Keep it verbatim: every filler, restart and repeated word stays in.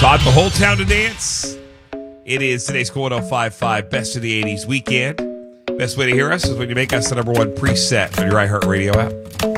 Taught the whole town to dance. It is today's one oh five point five Best of the eighties weekend. Best way to hear us is when you make us the number one preset on your iHeartRadio app.